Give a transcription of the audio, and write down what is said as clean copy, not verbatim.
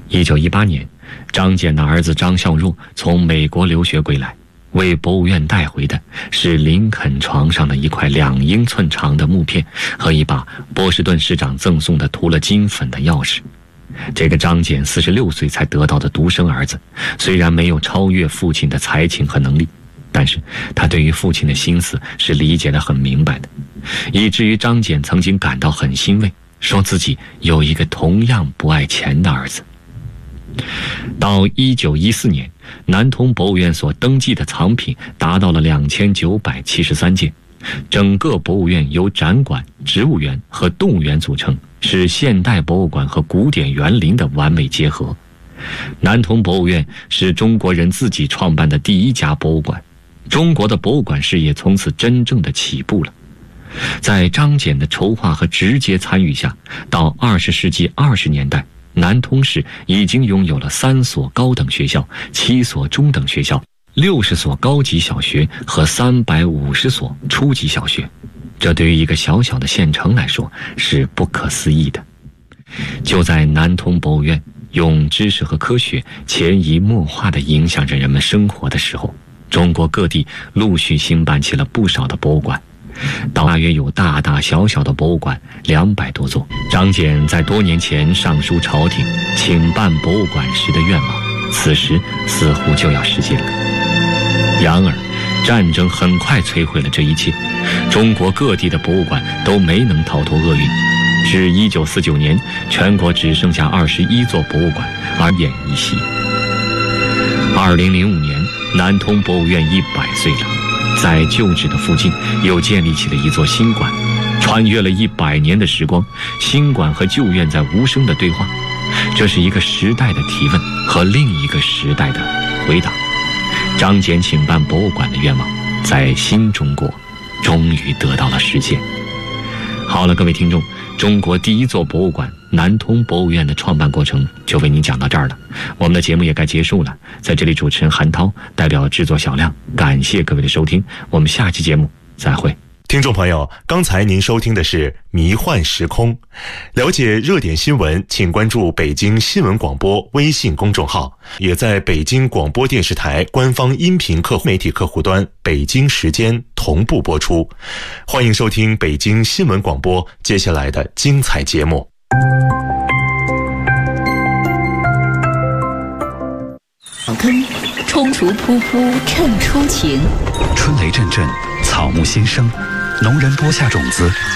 1918年，张謇的儿子张孝若从美国留学归来，为博物院带回的是林肯床上的一块2英寸长的木片和一把波士顿市长赠送的涂了金粉的钥匙。这个张謇46岁才得到的独生儿子，虽然没有超越父亲的才情和能力，但是他对于父亲的心思是理解得很明白的，以至于张謇曾经感到很欣慰，说自己有一个同样不爱钱的儿子。到1914年，南通博物院所登记的藏品达到了2973件，整个博物院由展馆、植物园和动物园组成，是现代博物馆和古典园林的完美结合。南通博物院是中国人自己创办的第一家博物馆，中国的博物馆事业从此真正的起步了。在张謇的筹划和直接参与下，到20世纪20年代，南通市已经拥有了3所高等学校、7所中等学校、60所高级小学和350所初级小学，这对于一个小小的县城来说是不可思议的。就在南通博物院用知识和科学潜移默化地影响着人们生活的时候，中国各地陆续兴办起了不少的博物馆，大约有大大小小的博物馆200多座。张謇在多年前上书朝廷请办博物馆时的愿望，此时似乎就要实现了。然而战争很快摧毁了这一切，中国各地的博物馆都没能逃脱厄运。至1949年，全国只剩下21座博物馆，而奄一息。2005年，南通博物院100岁了，在旧址的附近又建立起了一座新馆。穿越了100年的时光，新馆和旧院在无声的对话，这是一个时代的提问和另一个时代的回答。张謇请办博物馆的愿望，在新中国终于得到了实现。好了，各位听众，中国第一座博物馆南通博物院的创办过程就为您讲到这儿了，我们的节目也该结束了。在这里，主持人韩涛代表制作小亮，感谢各位的收听，我们下期节目再会。 听众朋友，刚才您收听的是《迷幻时空》，了解热点新闻，请关注北京新闻广播微信公众号，也在北京广播电视台官方音频媒体客户端北京时间同步播出。欢迎收听北京新闻广播接下来的精彩节目。 坑，冲除扑扑衬出情， 春雷阵阵，草木新生，农人播下种子，